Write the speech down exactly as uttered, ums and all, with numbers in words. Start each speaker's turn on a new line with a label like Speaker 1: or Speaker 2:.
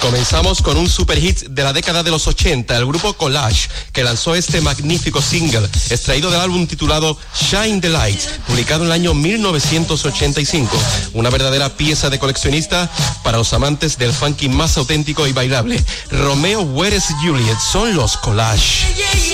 Speaker 1: Comenzamos con un super hit de la década de los ochenta, el grupo Collage, que lanzó este magnífico single, extraído del álbum titulado Shine the Light, publicado en el año mil novecientos ochenta y cinco. Una verdadera pieza de coleccionista para los amantes del funky más auténtico y bailable. Romeo, Where is Juliet? Son los Collage.